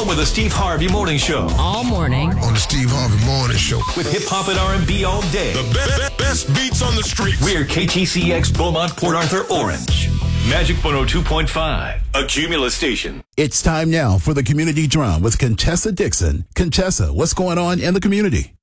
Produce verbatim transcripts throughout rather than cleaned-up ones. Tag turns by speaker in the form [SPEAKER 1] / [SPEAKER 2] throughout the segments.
[SPEAKER 1] home of the Steve Harvey Morning Show.
[SPEAKER 2] All morning.
[SPEAKER 3] On the Steve Harvey Morning Show.
[SPEAKER 1] With hip-hop and R and B all day.
[SPEAKER 3] The be- be- best beats on the street.
[SPEAKER 1] We're K T C X Beaumont, Port Arthur, Orange. Magic one oh two point five, a Cumulus station.
[SPEAKER 4] It's time now for the Community Drum with Contessa Dixon. Contessa, what's going on in the community?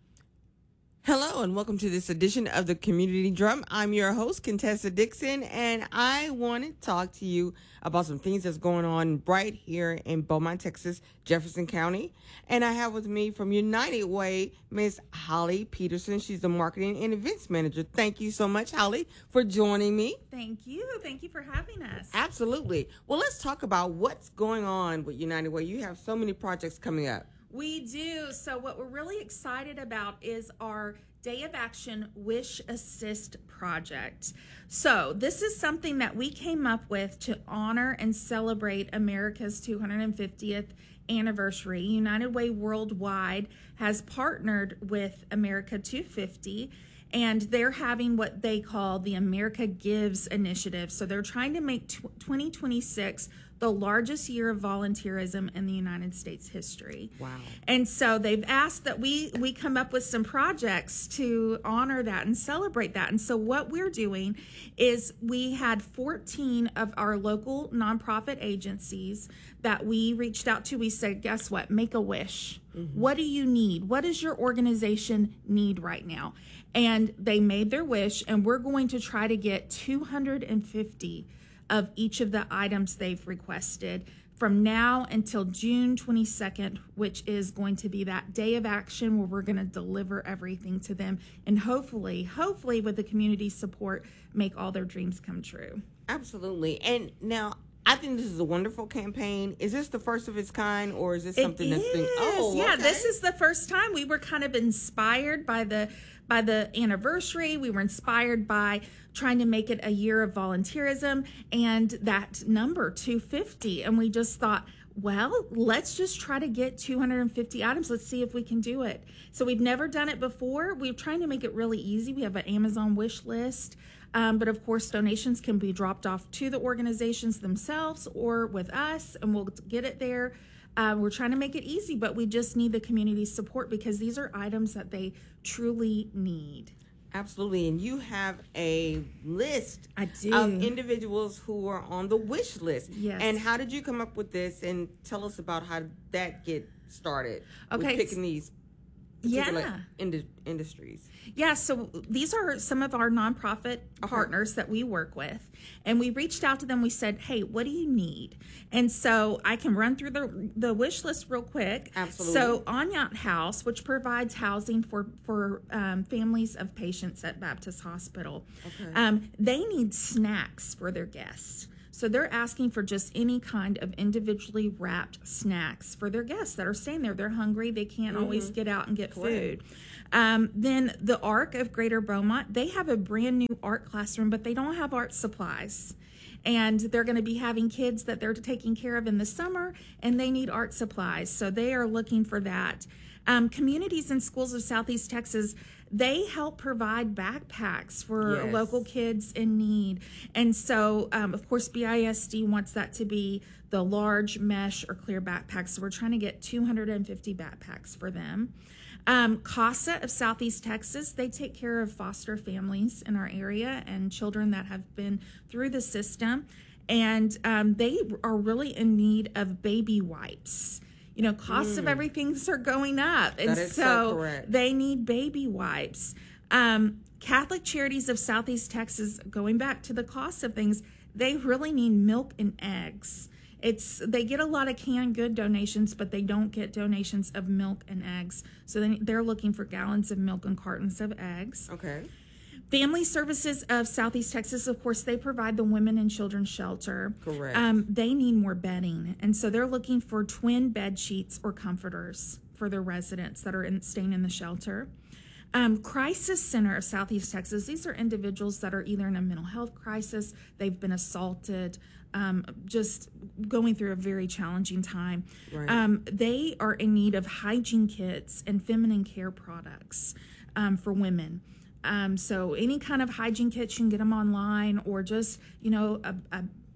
[SPEAKER 5] Hello and welcome to this edition of the Community Drum. I'm your host, Contessa Dixon, and I want to talk to you about some things that's going on right here in Beaumont, Texas, Jefferson County. And I have with me from United Way, Miss Holly Peterson. She's the Marketing and Events Manager. Thank you so much, Holly, for joining me.
[SPEAKER 6] Thank you. Thank you for having us.
[SPEAKER 5] Absolutely. Well, let's talk about what's going on with United Way. You have so many projects coming up.
[SPEAKER 6] We do. So what we're really excited about is our Day of Action Wish Assist project. So this is something that we came up with to honor and celebrate America's two hundred fiftieth anniversary. United Way Worldwide has partnered with America two fifty, and they're having what they call the America Gives initiative. So they're trying to make twenty twenty-six the largest year of volunteerism in the United States history.
[SPEAKER 5] Wow.
[SPEAKER 6] And so they've asked that we we come up with some projects to honor that and celebrate that. And so what we're doing is we had fourteen of our local nonprofit agencies that we reached out to. We said, guess what? Make a wish. Mm-hmm. What do you need? What does your organization need right now? And they made their wish, and we're going to try to get two hundred fifty of each of the items they've requested from now until June twenty-second, which is going to be that day of action where we're going to deliver everything to them and hopefully, hopefully with the community support, make all their dreams come true.
[SPEAKER 5] Absolutely. And now, I think this is a wonderful campaign. Is this the first of its kind, or is this something
[SPEAKER 6] it
[SPEAKER 5] that's been? Oh,
[SPEAKER 6] yeah.
[SPEAKER 5] okay.
[SPEAKER 6] This is the first time. We were kind of inspired by the by the anniversary. We were inspired by trying to make it a year of volunteerism and that number two fifty, and we just thought, well, let's just try to get two hundred fifty items. Let's see if we can do it. So we've never done it before. We're trying to make it really easy. We have an Amazon wish list. Um, but of course, donations can be dropped off to the organizations themselves or with us, and we'll get it there. Uh, we're trying to make it easy, but we just need the community support because these are items that they truly need.
[SPEAKER 5] Absolutely. And you have a list
[SPEAKER 6] I do.
[SPEAKER 5] of individuals who are on the wish list.
[SPEAKER 6] Yes.
[SPEAKER 5] And how did you come up with this? And tell us about how did that get started
[SPEAKER 6] Okay.
[SPEAKER 5] with picking these particular
[SPEAKER 6] Yeah.
[SPEAKER 5] ind- industries.
[SPEAKER 6] Yeah, so these are some of our nonprofit
[SPEAKER 5] Okay.
[SPEAKER 6] partners that we work with. And we reached out to them. We said, hey, what do you need? And so I can run through the the wish list real quick.
[SPEAKER 5] Absolutely.
[SPEAKER 6] So Anyat House, which provides housing for, for um, families of patients at Baptist Hospital,
[SPEAKER 5] Okay.
[SPEAKER 6] um, they need snacks for their guests. So they're asking for just any kind of individually wrapped snacks for their guests that are staying there. They're hungry. They can't
[SPEAKER 5] Mm-hmm.
[SPEAKER 6] always get out and get
[SPEAKER 5] Correct.
[SPEAKER 6] food. Um, then the ARC of Greater Beaumont, they have a brand new art classroom, but they don't have art supplies. And they're going to be having kids that they're taking care of in the summer, and they need art supplies. So they are looking for that. Um, communities and schools of Southeast Texas, they help provide backpacks for
[SPEAKER 5] Yes.
[SPEAKER 6] local kids in need. And so, um, of course, B I S D wants that to be the large mesh or clear backpacks. So we're trying to get two hundred fifty backpacks for them. Um, CASA of Southeast Texas, they take care of foster families in our area and children that have been through the system. And um, they are really in need of baby wipes. You know, costs of everything are going up. And
[SPEAKER 5] That is so
[SPEAKER 6] so
[SPEAKER 5] correct.
[SPEAKER 6] they need baby wipes. Um, Catholic Charities of Southeast Texas, going back to the cost of things, they really need milk and eggs. It's they get a lot of canned good donations, but they don't get donations of milk and eggs. So they, they're looking for gallons of milk and cartons of eggs.
[SPEAKER 5] Okay.
[SPEAKER 6] Family Services of Southeast Texas, of course, they provide the women and children's shelter.
[SPEAKER 5] Correct.
[SPEAKER 6] Um, they need more bedding, and so they're looking for twin bed sheets or comforters for their residents that are in, staying in the shelter. Um, Crisis Center of Southeast Texas, these are individuals that are either in a mental health crisis, they've been assaulted, um, just going through a very challenging time.
[SPEAKER 5] Right.
[SPEAKER 6] Um, they are in need of hygiene kits and feminine care products um, for women. Um, so any kind of hygiene kits, you can get them online, or just, you know, a, a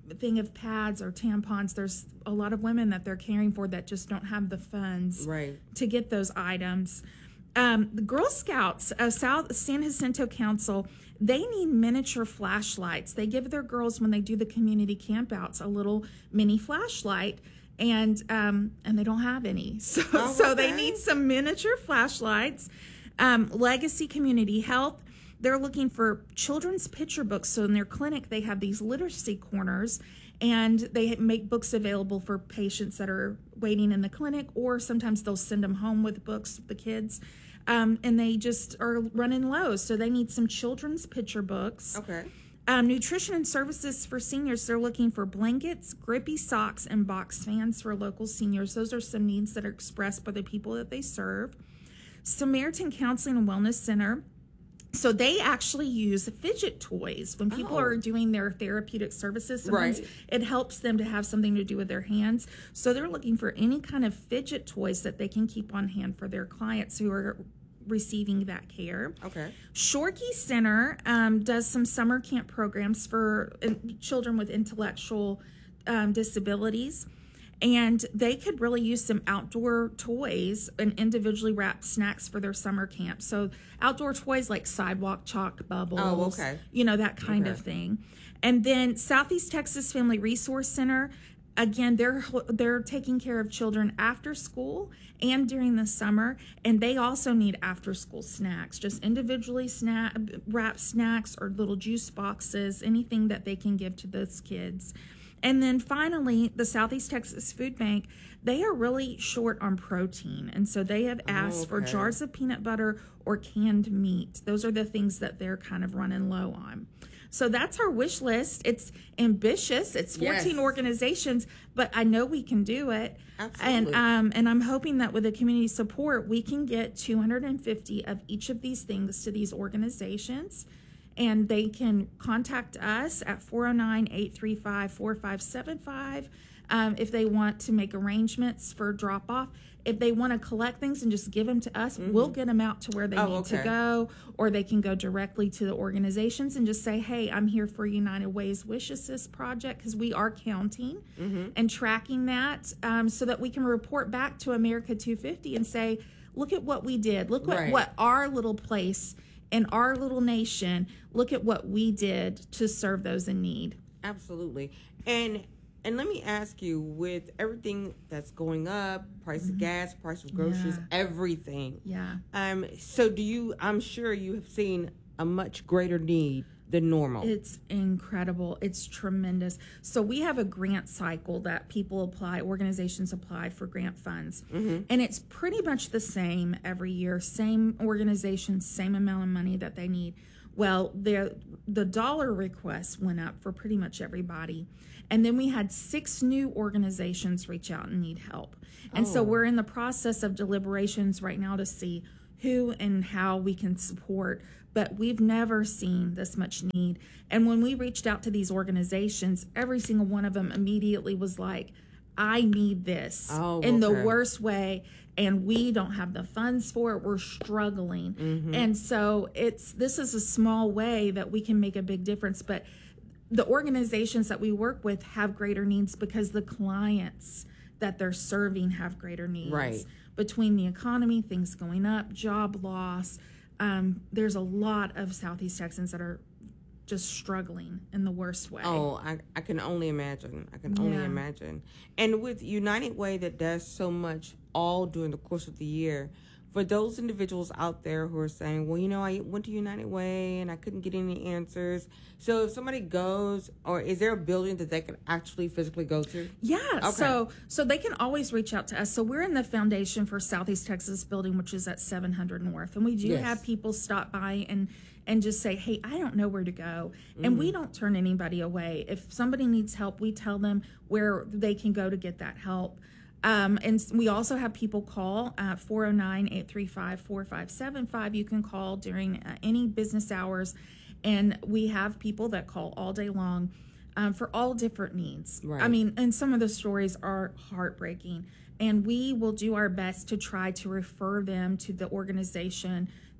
[SPEAKER 6] thing of pads or tampons, there's a lot of women that they're caring for that just don't have the funds
[SPEAKER 5] Right.
[SPEAKER 6] to get those items. Um, the Girl Scouts of South San Jacinto Council, they need miniature flashlights. They give their girls, when they do the community campouts, a little mini flashlight, and um, and they don't have any. So,
[SPEAKER 5] Oh,
[SPEAKER 6] so they
[SPEAKER 5] okay.
[SPEAKER 6] need some miniature flashlights. Um, Legacy Community Health, they're looking for children's picture books. So in their clinic, they have these literacy corners, and they make books available for patients that are waiting in the clinic, or sometimes they'll send them home with books, the kids. Um, and they just are running low. So they need some children's picture books.
[SPEAKER 5] Okay.
[SPEAKER 6] Um, nutrition and services for seniors, they're looking for blankets, grippy socks, and box fans for local seniors. Those are some needs that are expressed by the people that they serve. Samaritan Counseling and Wellness Center, so they actually use fidget toys when people
[SPEAKER 5] Oh.
[SPEAKER 6] are doing their therapeutic services. Sometimes
[SPEAKER 5] Right.
[SPEAKER 6] it helps them to have something to do with their hands. So they're looking for any kind of fidget toys that they can keep on hand for their clients who are receiving that care.
[SPEAKER 5] Okay.
[SPEAKER 6] Shorkey Center um, does some summer camp programs for uh, children with intellectual um, disabilities. And they could really use some outdoor toys and individually wrapped snacks for their summer camp. So outdoor toys like sidewalk chalk bubbles,
[SPEAKER 5] Oh, okay.
[SPEAKER 6] you know, that kind of
[SPEAKER 5] Okay.
[SPEAKER 6] thing. And then Southeast Texas Family Resource Center, again, they're they're taking care of children after school and during the summer, and they also need after school snacks, just individually snack wrapped snacks or little juice boxes, anything that they can give to those kids. And then finally, the Southeast Texas Food Bank, they are really short on protein. And so they have asked for
[SPEAKER 5] okay.
[SPEAKER 6] jars of peanut butter or canned meat. Those are the things that they're kind of running low on. So that's our wish list. It's ambitious. It's fourteen
[SPEAKER 5] Yes.
[SPEAKER 6] organizations, but I know we can do it.
[SPEAKER 5] Absolutely.
[SPEAKER 6] And um, and I'm hoping that with the community support, we can get two hundred fifty of each of these things to these organizations. And they can contact us at four oh nine, eight three five, four five seven five um, if they want to make arrangements for drop-off. If they want to collect things and just give them to us, we'll get them out to where they
[SPEAKER 5] Oh,
[SPEAKER 6] need to
[SPEAKER 5] okay.
[SPEAKER 6] go, or they can go directly to the organizations and just say, hey, I'm here for United Way's Wish Assist project, because we are counting
[SPEAKER 5] Mm-hmm.
[SPEAKER 6] and tracking that um, so that we can report back to America two fifty and say, look at what we did. Look what,
[SPEAKER 5] Right.
[SPEAKER 6] what our little place in our little nation, look at what we did to serve those in need.
[SPEAKER 5] Absolutely. And and let me ask you, with everything that's going up, price of gas, price of groceries,
[SPEAKER 6] Yeah.
[SPEAKER 5] everything.
[SPEAKER 6] Yeah.
[SPEAKER 5] Um. So do you? I'm sure you have seen a much greater need than normal.
[SPEAKER 6] It's incredible. It's tremendous. So we have a grant cycle that people apply, organizations apply for grant funds. And it's pretty much the same every year. Same organization, same amount of money that they need. Well, the the dollar requests went up for pretty much everybody. And then we had six new organizations reach out and need help. And so
[SPEAKER 5] Oh.
[SPEAKER 6] we're in the process of deliberations right now to see who and how we can support, but we've never seen this much need. And when we reached out to these organizations, every single one of them immediately was like, I need this
[SPEAKER 5] Oh,
[SPEAKER 6] in the
[SPEAKER 5] okay.
[SPEAKER 6] worst way, and we don't have the funds for it. We're struggling.
[SPEAKER 5] Mm-hmm.
[SPEAKER 6] And so it's this is a small way that we can make a big difference, but the organizations that we work with have greater needs because the clients that they're serving have greater needs.
[SPEAKER 5] Right.
[SPEAKER 6] Between the economy, things going up, job loss, um, there's a lot of Southeast Texans that are just struggling in the worst way.
[SPEAKER 5] Oh, I, I can only imagine. I can only
[SPEAKER 6] Yeah.
[SPEAKER 5] imagine. And with United Way that does so much all during the course of the year, for those individuals out there who are saying, well, you know, I went to United Way and I couldn't get any answers. So if somebody goes, or is there a building that they can actually physically go to?
[SPEAKER 6] Yeah,
[SPEAKER 5] Okay.
[SPEAKER 6] so so they can always reach out to us. So we're in the Foundation for Southeast Texas building, which is at seven hundred North, and we do
[SPEAKER 5] Yes.
[SPEAKER 6] have people stop by and and just say, hey, I don't know where to go. And we don't turn anybody away. If somebody needs help, we tell them where they can go to get that help. Um, and we also have people call at four oh nine, eight three five, four five seven five. You can call during uh, any business hours. And we have people that call all day long um, for all different needs.
[SPEAKER 5] Right.
[SPEAKER 6] I mean, and some of the stories are heartbreaking. And we will do our best to try to refer them to the organization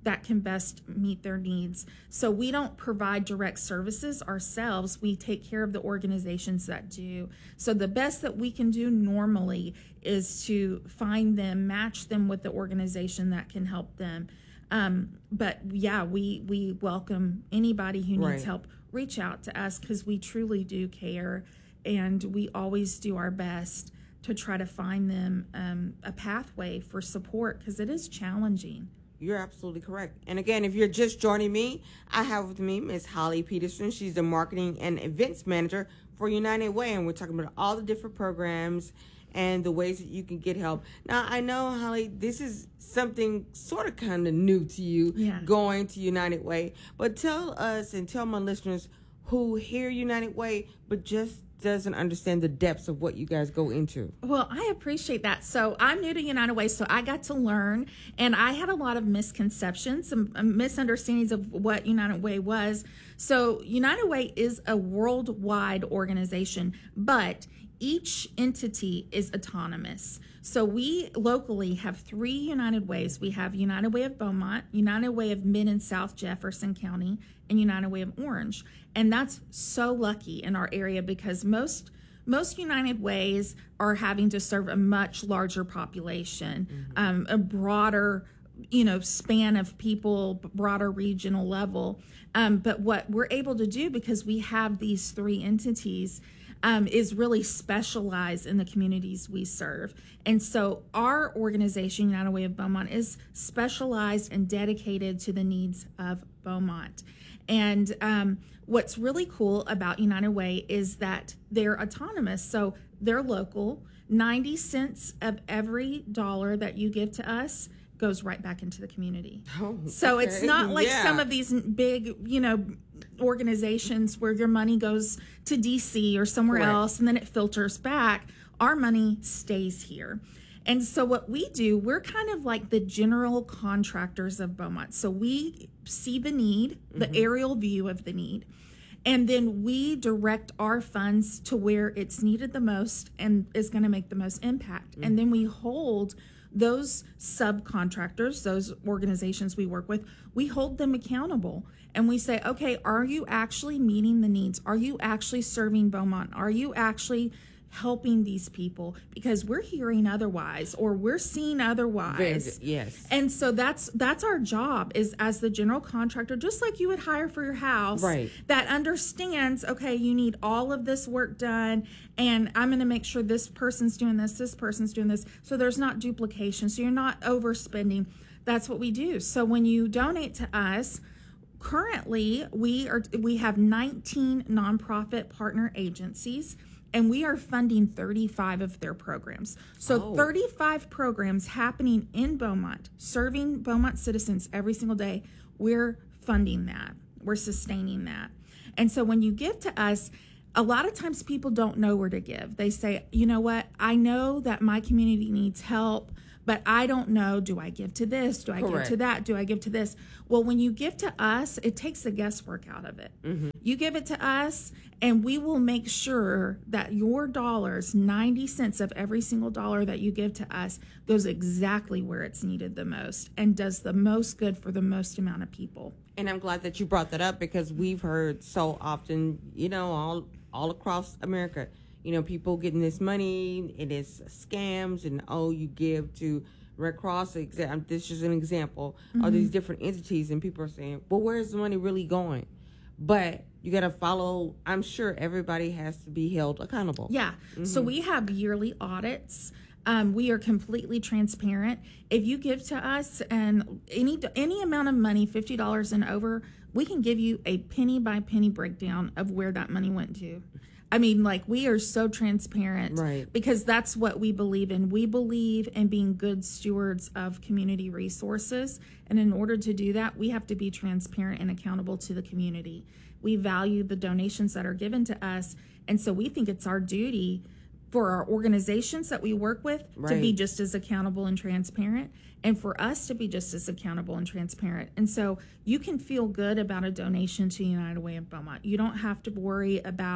[SPEAKER 6] that can best meet their needs. So we don't provide direct services ourselves. We take care of the organizations that do. So the best that we can do normally is to find them, match them with the organization that can help them. Um, but yeah, we, we welcome anybody who needs
[SPEAKER 5] Right.
[SPEAKER 6] help. Reach out to us because we truly do care, and we always do our best to try to find them um, a pathway for support, because it is challenging.
[SPEAKER 5] You're absolutely correct. And again, if you're just joining me, I have with me Miss Holly Peterson. She's the marketing and events manager for United Way, and we're talking about all the different programs and the ways that you can get help. Now, I know, Holly, this is something sort of kind of new to you,
[SPEAKER 6] Yeah.
[SPEAKER 5] going to United Way. But tell us and tell my listeners who hear United Way but just doesn't understand the depths of what you guys go into.
[SPEAKER 6] Well, I appreciate that. So I'm new to United Way, so I got to learn, and I had a lot of misconceptions, some misunderstandings of what United Way was. So United Way is a worldwide organization, but each entity is autonomous. So we locally have three United Ways. We have United Way of Beaumont, United Way of Mid and South Jefferson County, and United Way of Orange. And that's so lucky in our area, because most most United Ways are having to serve a much larger population, mm-hmm. um, a broader, you know, span of people, broader regional level. Um, but what we're able to do, because we have these three entities, Um, is really specialized in the communities we serve. And so our organization, United Way of Beaumont, is specialized and dedicated to the needs of Beaumont. And um, what's really cool about United Way is that they're autonomous. So they're local. ninety cents of every dollar that you give to us goes right back into the community.
[SPEAKER 5] Oh,
[SPEAKER 6] so
[SPEAKER 5] okay.
[SPEAKER 6] it's not like
[SPEAKER 5] Yeah.
[SPEAKER 6] some of these big, you know, organizations where your money goes to D C or somewhere
[SPEAKER 5] Correct.
[SPEAKER 6] else and then it filters back. Our money stays here. And so what we do, we're kind of like the general contractors of Beaumont. So we see the need, the mm-hmm. aerial view of the need, and then we direct our funds to where it's needed the most and is going to make the most impact. Mm-hmm. And then we hold those subcontractors, those organizations we work with, we hold them accountable. And we say, okay, are you actually meeting the needs? Are you actually serving Beaumont? Are you actually helping these people? Because we're hearing otherwise, or we're seeing otherwise.
[SPEAKER 5] Very, yes.
[SPEAKER 6] And so that's that's our job, is as the general contractor, just like you would hire for your house,
[SPEAKER 5] right,
[SPEAKER 6] that understands, okay, you need all of this work done, and I'm going to make sure this person's doing this, this person's doing this, so there's not duplication, so you're not overspending. That's what we do. So when you donate to us, currently we are we have nineteen nonprofit partner agencies, and we are funding thirty-five of their programs. So
[SPEAKER 5] oh.
[SPEAKER 6] thirty-five programs happening in Beaumont, serving Beaumont citizens every single day. We're funding that. We're sustaining that. And so when you give to us, a lot of times people don't know where to give. They say, you know what, I know that my community needs help, but I don't know, do I give to this? Do I
[SPEAKER 5] Correct.
[SPEAKER 6] give to that? Do I give to this? Well, when you give to us, it takes the guesswork out of it. Mm-hmm. You give it to us, and we will make sure that your dollars, ninety cents of every single dollar that you give to us, goes exactly where it's needed the most and does the most good for the most amount of people.
[SPEAKER 5] And I'm glad that you brought that up, because we've heard so often, you know, all all across America, you know, people getting this money, it is scams, and oh, you give to Red Cross, exam. This is an example mm-hmm. of these different entities, and people are saying, well, where's the money really going? But you got to follow, I'm sure everybody has to be held accountable.
[SPEAKER 6] Yeah. Mm-hmm. So we have yearly audits. Um, we are completely transparent. If you give to us and any any amount of money, fifty dollars and over, we can give you a penny by penny breakdown of where that money went to. I mean, like, we are so transparent,
[SPEAKER 5] right,
[SPEAKER 6] because that's what we believe in. We believe in being good stewards of community resources. And in order to do that, we have to be transparent and accountable to the community. We value the donations that are given to us. And so we think it's our duty for our organizations that we work with
[SPEAKER 5] right.
[SPEAKER 6] to be just as accountable and transparent, and for us to be just as accountable and transparent. And so you can feel good about a donation to United Way of Beaumont. You don't have to worry about,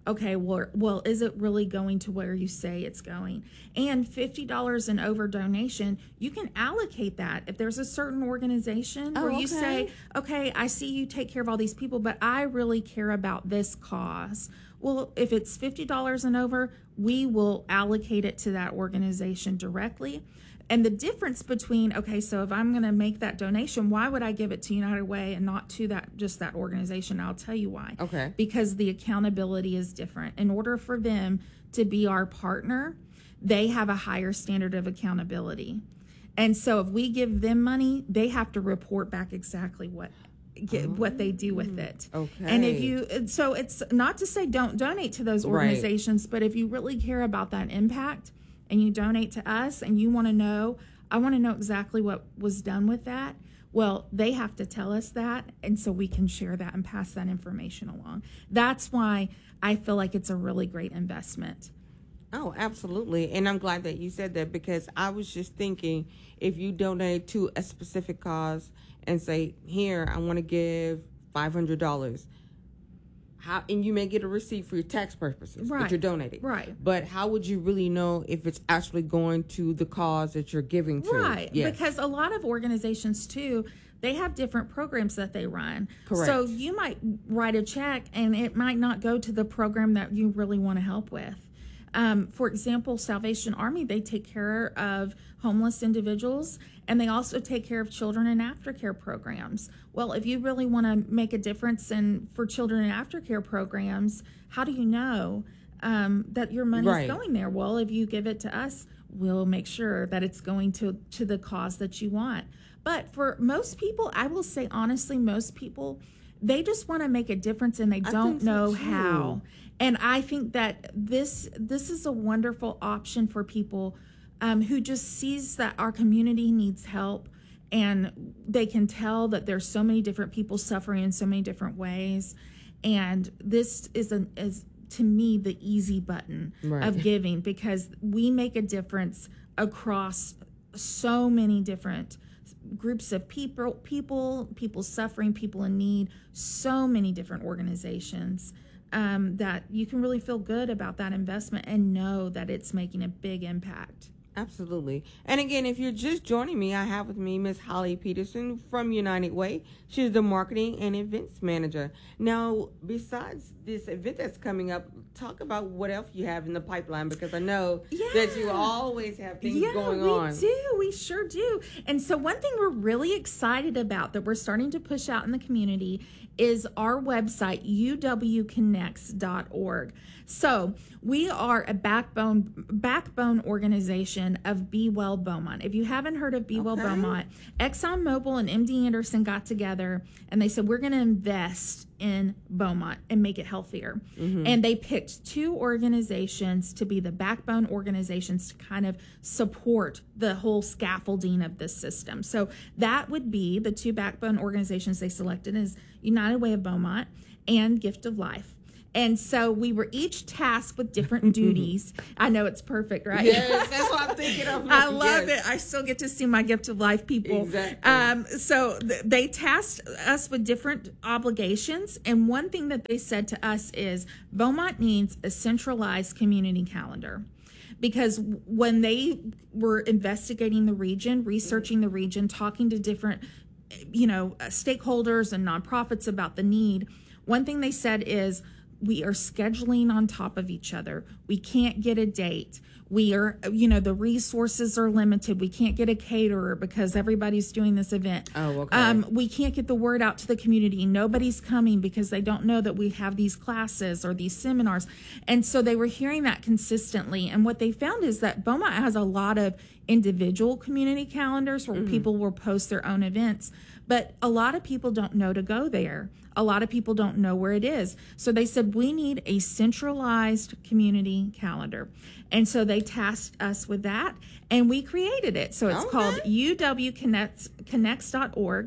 [SPEAKER 6] okay, well, well, is it really going to where you say it's going? And fifty dollars and over donation, you can allocate that. If there's a certain organization
[SPEAKER 5] Oh,
[SPEAKER 6] where you
[SPEAKER 5] okay.
[SPEAKER 6] say, okay, I see you take care of all these people, but I really care about this cause. Well, if it's fifty dollars and over, we will allocate it to that organization directly. And the difference between, okay, so if I'm going to make that donation, why would I give it to United Way and not to that just that organization? I'll tell you why.
[SPEAKER 5] Okay.
[SPEAKER 6] Because the accountability is different. In order for them to be our partner, they have a higher standard of accountability. And so if we give them money, they have to report back exactly what get, what they do with it.
[SPEAKER 5] Okay.
[SPEAKER 6] And if you, so it's not to say don't donate to those
[SPEAKER 5] Right.
[SPEAKER 6] organizations, but if you really care about that impact, and you donate to us and you want to know, I want to know exactly what was done with that, well, they have to tell us that, and so we can share that and pass that information along. That's why I feel like it's a really great investment.
[SPEAKER 5] Oh, absolutely. And I'm glad that you said that, because I was just thinking, if you donate to a specific cause and say, here, I want to give five hundred dollars. How, and you may get a receipt for your tax purposes
[SPEAKER 6] Right.
[SPEAKER 5] that you're donating.
[SPEAKER 6] Right.
[SPEAKER 5] But how would you really know if it's actually going to the cause that you're giving to?
[SPEAKER 6] Right.
[SPEAKER 5] Yes.
[SPEAKER 6] Because a lot of organizations, too, they have different programs that they run.
[SPEAKER 5] Correct.
[SPEAKER 6] So you might write a check and it might not go to the program that you really want to help with. Um, for example, Salvation Army, they take care of homeless individuals, and they also take care of children in aftercare programs. Well, if you really want to make a difference in for children in aftercare programs, how do you know um, that your money
[SPEAKER 5] Right.
[SPEAKER 6] is going there? Well, if you give it to us, we'll make sure that it's going to, to the cause that you want. But for most people, I will say honestly, most people, they just want to make a difference and they
[SPEAKER 5] I
[SPEAKER 6] don't
[SPEAKER 5] think so,
[SPEAKER 6] know
[SPEAKER 5] too.
[SPEAKER 6] how. And I think that this this is a wonderful option for people um, who just sees that our community needs help, and they can tell that there's so many different people suffering in so many different ways. And this is a is to me the easy button
[SPEAKER 5] Right.
[SPEAKER 6] of giving, because we make a difference across so many different groups of people, people, people suffering, people in need, so many different organizations. Um, that you can really feel good about that investment and know that it's making a big impact.
[SPEAKER 5] Absolutely. And again, if you're just joining me, I have with me Miss Holly Peterson from United Way. She's the marketing and events manager. Now, besides this event that's coming up, talk about what else you have in the pipeline, because I know that you
[SPEAKER 6] Yeah.
[SPEAKER 5] always have things
[SPEAKER 6] Yeah,
[SPEAKER 5] going
[SPEAKER 6] we
[SPEAKER 5] on.
[SPEAKER 6] do. We sure do. And so one thing we're really excited about that we're starting to push out in the community is our website, U W connects dot org. So we are a backbone backbone organization of Be Well Beaumont. If you haven't heard of Be Well
[SPEAKER 5] Okay.
[SPEAKER 6] Beaumont, ExxonMobil and M D Anderson got together and they said, we're going to invest in Beaumont and make it healthier. And they picked two organizations to be the backbone organizations to kind of support the whole scaffolding of this system. So that would be the two backbone organizations they selected is United Way of Beaumont and Gift of Life. And so we were each tasked with different duties. I know it's perfect, right?
[SPEAKER 5] Yes, that's what I'm thinking of.
[SPEAKER 6] I love
[SPEAKER 5] Yes.
[SPEAKER 6] it. I still get to see my Gift of Life people.
[SPEAKER 5] Exactly.
[SPEAKER 6] Um, so th- they tasked us with different obligations. And one thing that they said to us is Beaumont needs a centralized community calendar. Because when they were investigating the region, researching the region, talking to different, you know, stakeholders and nonprofits about the need, one thing they said is, we are scheduling on top of each other. We can't get a date. We are, you know, the resources are limited. We can't get a caterer because everybody's doing this event.
[SPEAKER 5] Oh, okay.
[SPEAKER 6] Um, we can't get the word out to the community. Nobody's coming because they don't know that we have these classes or these seminars. And so they were hearing that consistently. And what they found is that Beaumont has a lot of individual community calendars where people will post their own events. But a lot of people don't know to go there. A lot of people don't know where it is. So they said, we need a centralized community calendar. And so they tasked us with that, and we created it. So it's
[SPEAKER 5] Okay.
[SPEAKER 6] called U W connects dot org.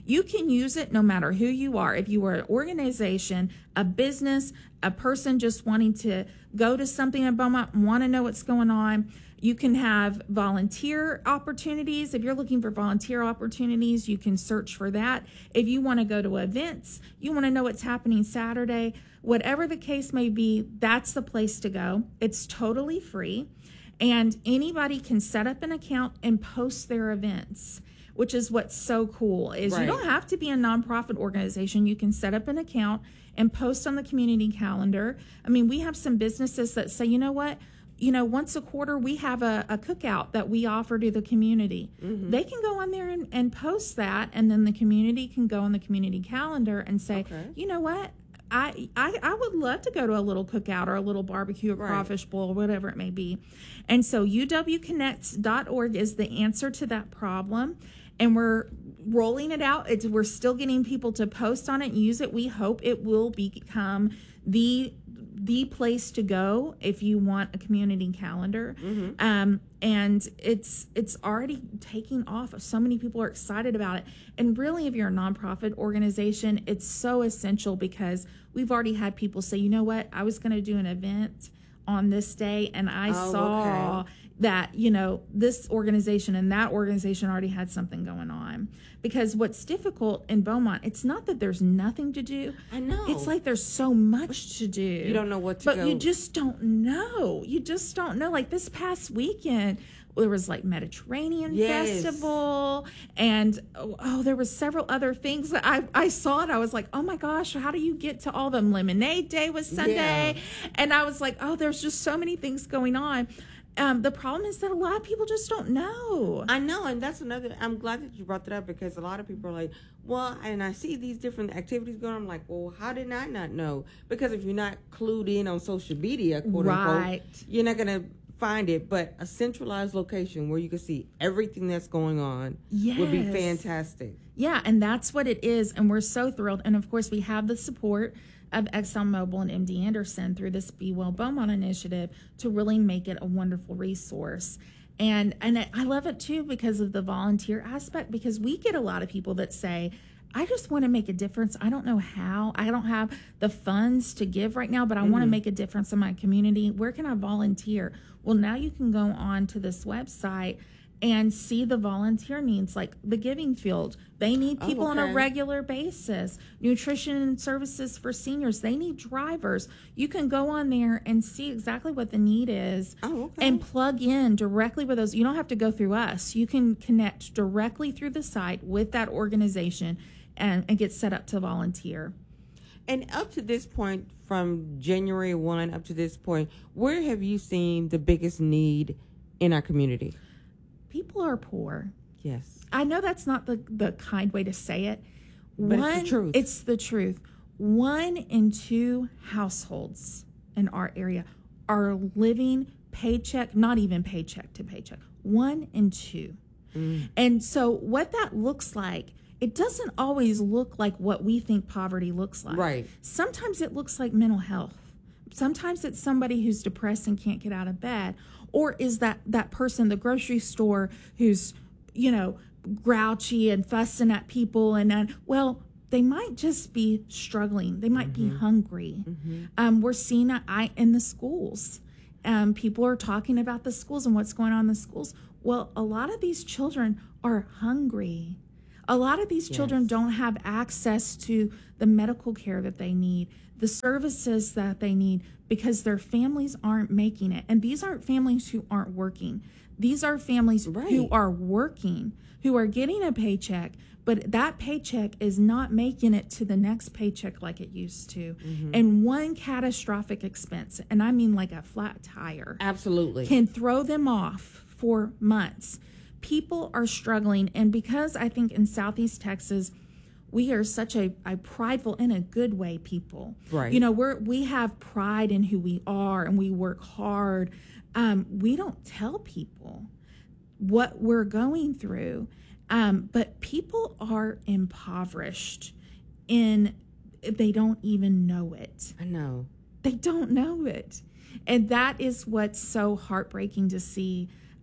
[SPEAKER 6] You can use it no matter who you are. If you are an organization, a business, a person just wanting to go to something in Beaumont, want to know what's going on. You can have volunteer opportunities. If you're looking for volunteer opportunities, you can search for that. If you want to go to events, you want to know what's happening Saturday, whatever the case may be, that's the place to go. It's totally free. And anybody can set up an account and post their events, which is what's so cool is
[SPEAKER 5] Right.
[SPEAKER 6] you don't have to be a nonprofit organization. You can set up an account and post on the community calendar. I mean, we have some businesses that say, you know what? You know, once a quarter, we have a, a cookout that we offer to the community. Mm-hmm. They can go on there and, and post that, and then the community can go on the community calendar and say, okay. you know what? I, I I would love to go to a little cookout or a little barbecue or crawfish right. bowl, whatever it may be. And so U W connects dot org is the answer to that problem. And we're rolling it out. It's, we're still getting people to post on it and use it. We hope it will become the the place to go if you want a community calendar. Mm-hmm. Um, and it's it's already taking off. So many people are excited about it. And really, if you're a nonprofit organization, it's so essential because we've already had people say, you know what, I was going to do an event on this day, and I oh, saw okay. that, you know, this organization and that organization already had something going on. Because what's difficult in Beaumont, it's not that there's nothing to do.
[SPEAKER 5] I know.
[SPEAKER 6] It's like there's so much to do.
[SPEAKER 5] You don't know what to
[SPEAKER 6] but
[SPEAKER 5] go.
[SPEAKER 6] you just don't know. You just don't know. Like this past weekend, there was like Mediterranean
[SPEAKER 5] yes.
[SPEAKER 6] Festival, and oh, oh, there was several other things that I, I saw it. I was like, oh my gosh, how do you get to all of them? Lemonade Day was Sunday. Yeah. And I was like, oh, there's just so many things going on. Um, the problem is that a lot of people just don't know.
[SPEAKER 5] I know, and that's another. I'm glad that you brought that up because a lot of people are like, well, and I see these different activities going on. I'm like, well, how did I not know? Because if you're not clued in on social media, quote
[SPEAKER 6] right.
[SPEAKER 5] unquote, you're not going to find it. But a centralized location where you can see everything that's going on
[SPEAKER 6] yes.
[SPEAKER 5] would be fantastic.
[SPEAKER 6] Yeah, and that's what it is, and we're so thrilled. And of course, we have the support of ExxonMobil and M D Anderson through this Be Well Beaumont initiative to really make it a wonderful resource. And and I love it too because of the volunteer aspect, because we get a lot of people that say, I just want to make a difference. I don't know how. I don't have the funds to give right now, but I mm-hmm. want to make a difference in my community. Where can I volunteer? Well, now you can go on to this website and see the volunteer needs, like the Giving Field. They need people oh, okay. on a regular basis. Nutrition services for seniors. They need drivers. You can go on there and see exactly what the need is
[SPEAKER 5] oh, okay.
[SPEAKER 6] and plug in directly with those. You don't have to go through us. You can connect directly through the site with that organization and, and get set up to volunteer.
[SPEAKER 5] And up to this point, from January first up to this point, where have you seen the biggest need in our community?
[SPEAKER 6] People are poor.
[SPEAKER 5] Yes.
[SPEAKER 6] I know that's not the, the kind way to say it.
[SPEAKER 5] But
[SPEAKER 6] One,
[SPEAKER 5] it's the truth.
[SPEAKER 6] It's the truth. One in two households in our area are living paycheck, not even paycheck to paycheck. One in two. Mm. And so what that looks like, it doesn't always look like what we think poverty looks like.
[SPEAKER 5] Right.
[SPEAKER 6] Sometimes it looks like mental health. Sometimes it's somebody who's depressed and can't get out of bed. Or is that, that person in the grocery store who's, you know, grouchy and fussing at people? And, uh, well, they might just be struggling. They might mm-hmm. be hungry. Mm-hmm. Um, we're seeing it in the schools. Um, people are talking about the schools and what's going on in the schools. Well, a lot of these children are hungry. A lot of these yes. children don't have access to the medical care that they need, the services that they need, because their families aren't making it. And these aren't families who aren't working. These are families right. who are working, who are getting a paycheck, but that paycheck is not making it to the next paycheck like it used to. Mm-hmm. And one catastrophic expense, and I mean like a flat tire,
[SPEAKER 5] absolutely,
[SPEAKER 6] can throw them off for months. People are struggling, and because I think in Southeast Texas, we are such a, a prideful, in a good way, people.
[SPEAKER 5] Right.
[SPEAKER 6] You know, we're we have pride in who we are, and we work hard. Um, we don't tell people what we're going through, um, but people are impoverished, and they don't even know it.
[SPEAKER 5] I know.
[SPEAKER 6] They don't know it, and that is what's so heartbreaking to see.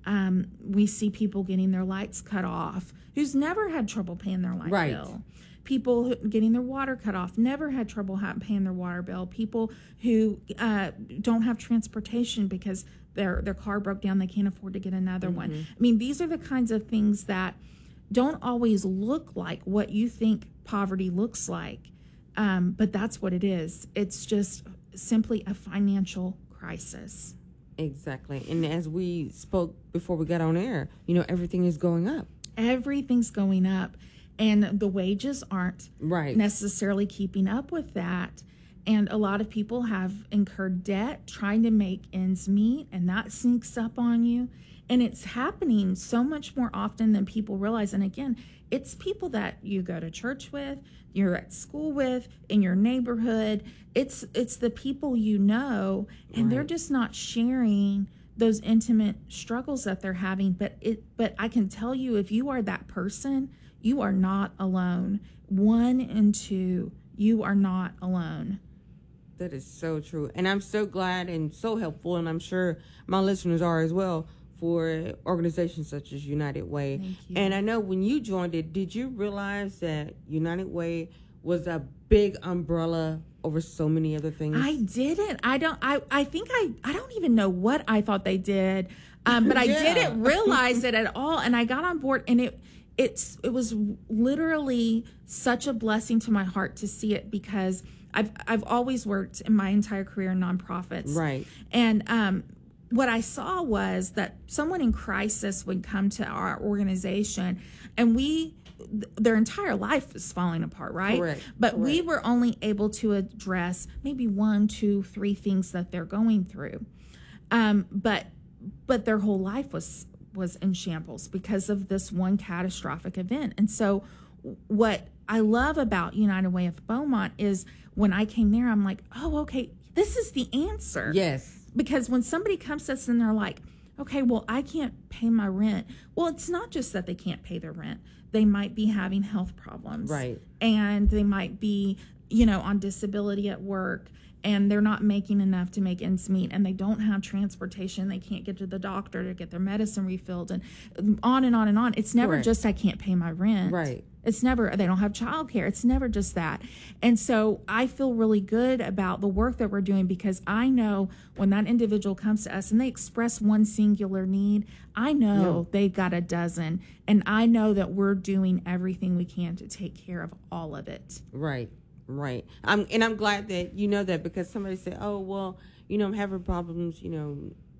[SPEAKER 6] Um, we see people getting their lights cut off who's never had trouble paying their light
[SPEAKER 5] Right.
[SPEAKER 6] bill. People who, getting their water cut off, never had trouble ha- paying their water bill. People who uh, don't have transportation because their their car broke down, they can't afford to get another
[SPEAKER 5] Mm-hmm.
[SPEAKER 6] one. I mean, these are the kinds of things that don't always look like what you think poverty looks like, um, but that's what it is. It's just simply a financial crisis.
[SPEAKER 5] Exactly. And as we spoke before we got on air, you know, everything is going up.
[SPEAKER 6] Everything's going up, and the wages aren't
[SPEAKER 5] Right.
[SPEAKER 6] necessarily keeping up with that. And a lot of people have incurred debt trying to make ends meet, and that sneaks up on you. And it's happening so much more often than people realize. And again, it's people that you go to church with, you're at school with, in your neighborhood. It's it's the people you know, and they're
[SPEAKER 5] Right.
[SPEAKER 6] just not sharing those intimate struggles that they're having. But it but I can tell you, if you are that person, you are not alone. One and two, you are not alone.
[SPEAKER 5] That is so true. And I'm so glad and so helpful, and I'm sure my listeners are as well, for organizations such as United Way.
[SPEAKER 6] Thank you.
[SPEAKER 5] And I know when you joined it, did you realize that United Way was a big umbrella over so many other things?
[SPEAKER 6] I didn't. I don't. I. I think I. I don't even know what I thought they did, um, but I
[SPEAKER 5] Yeah.
[SPEAKER 6] didn't realize it at all. And I got on board, and it. It's. It was literally such a blessing to my heart to see it, because I've. I've always worked in my entire career in nonprofits.
[SPEAKER 5] Right.
[SPEAKER 6] And um, what I saw was that someone in crisis would come to our organization, and we. Their entire life is falling apart, right?
[SPEAKER 5] Correct.
[SPEAKER 6] But we
[SPEAKER 5] Correct.
[SPEAKER 6] were only able to address maybe one, two, three things that they're going through. Um, but but their whole life was was in shambles because of this one catastrophic event. And so what I love about United Way of Beaumont is when I came there, I'm like, oh, okay, this is the answer.
[SPEAKER 5] Yes.
[SPEAKER 6] Because when somebody comes to us and they're like, okay, well, I can't pay my rent. Well, it's not just that they can't pay their rent. They might be having health problems.
[SPEAKER 5] Right.
[SPEAKER 6] And they might be, you know, on disability at work, and they're not making enough to make ends meet, and they don't have transportation. They can't get to the doctor to get their medicine refilled, and on and on and on. It's never
[SPEAKER 5] Correct.
[SPEAKER 6] just I can't pay my rent.
[SPEAKER 5] Right.
[SPEAKER 6] It's never, they don't have childcare. It's never just that. And so I feel really good about the work that we're doing, because I know when that individual comes to us and they express one singular need, I know they got a dozen. And I know that we're doing everything we can to take care of all of it.
[SPEAKER 5] Right. Right. I'm, and I'm glad that you know that, because somebody said, oh, well, you know, I'm having problems, you know,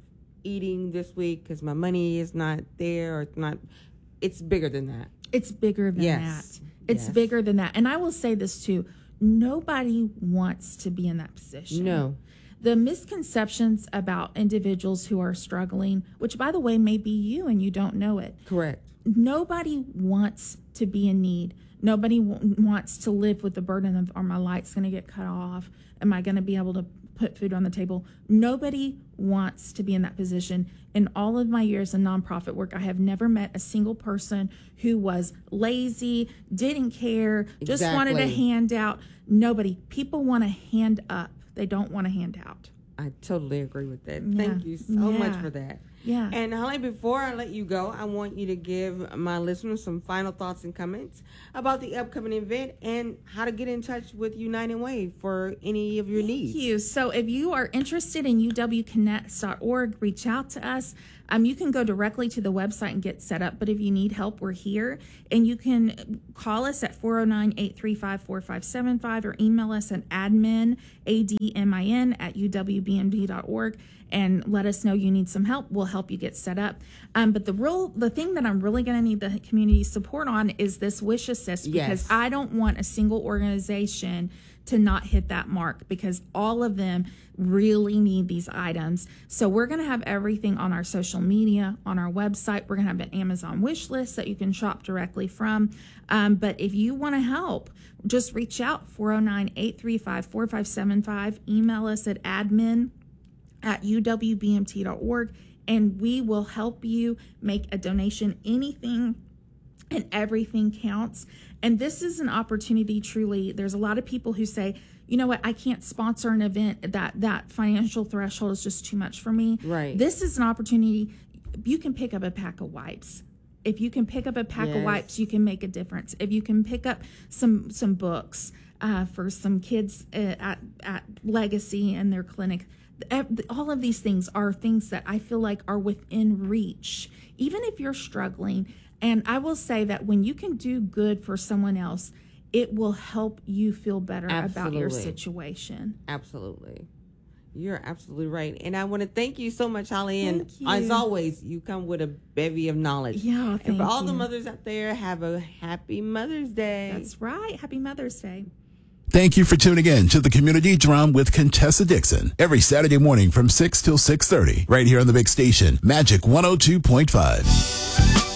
[SPEAKER 5] eating this week because my money is not there, or it's not. It's bigger than that.
[SPEAKER 6] It's bigger than
[SPEAKER 5] Yes.
[SPEAKER 6] that. It's
[SPEAKER 5] Yes.
[SPEAKER 6] bigger than that. And I will say this too. Nobody wants to be in that position.
[SPEAKER 5] No.
[SPEAKER 6] The misconceptions about individuals who are struggling, which by the way may be you and you don't know it.
[SPEAKER 5] Correct.
[SPEAKER 6] Nobody wants to be in need. Nobody w- wants to live with the burden of, are my lights going to get cut off? Am I going to be able to put food on the table? Nobody wants to be in that position. In all of my years in nonprofit work, I have never met a single person who was lazy, didn't care, just wanted a
[SPEAKER 5] Exactly.
[SPEAKER 6] handout. Nobody. People want a hand up. They don't want a handout.
[SPEAKER 5] I totally agree with that.
[SPEAKER 6] Yeah.
[SPEAKER 5] Thank you so
[SPEAKER 6] Yeah.
[SPEAKER 5] much for that.
[SPEAKER 6] Yeah.
[SPEAKER 5] And Holly, before I let you go, I want you to give my listeners some final thoughts and comments about the upcoming event and how to get in touch with United Way for any of your needs.
[SPEAKER 6] Thank you. So if you are interested in U W connects dot org, reach out to us. Um, you can go directly to the website and get set up. But if you need help, we're here. And you can call us at four oh nine, eight three five, four five seven five or email us at admin, A D M I N, at U W B M D dot org and let us know you need some help. We'll help you get set up. Um, but the real, the thing that I'm really going to need the community support on is this wish assist, because
[SPEAKER 5] Yes.
[SPEAKER 6] I don't want a single organization to not hit that mark, because all of them really need these items. So we're going to have everything on our social media, on our website. We're going to have an Amazon wish list that you can shop directly from. Um, but if you want to help, just reach out, four oh nine, eight three five, four five seven five. Email us at admin at U W B M T dot org, and we will help you make a donation. Anything and everything counts. And this is an opportunity, truly. There's a lot of people who say, you know what, I can't sponsor an event. That that financial threshold is just too much for me.
[SPEAKER 5] Right.
[SPEAKER 6] This is an opportunity. you can pick up a pack of wipes. If you can pick up a pack
[SPEAKER 5] Yes.
[SPEAKER 6] of wipes, you can make a difference. If you can pick up some some books uh, for some kids uh, at at Legacy and their clinic, all of these things are things that I feel like are within reach, even if you're struggling. And I will say that when you can do good for someone else, it will help you feel better about your
[SPEAKER 5] Absolutely.
[SPEAKER 6] situation.
[SPEAKER 5] Absolutely. You're absolutely right. And I want to thank you so much, Holly. And
[SPEAKER 6] Thank you.
[SPEAKER 5] as always, you come with a bevy of knowledge.
[SPEAKER 6] Yeah,
[SPEAKER 5] And
[SPEAKER 6] thank
[SPEAKER 5] for all the
[SPEAKER 6] you.
[SPEAKER 5] mothers out there, have a happy Mother's Day.
[SPEAKER 6] That's right. Happy Mother's Day.
[SPEAKER 4] Thank you for tuning in to the Community Drum with Contessa Dixon every Saturday morning from six till six thirty right here on the big station, Magic one oh two point five.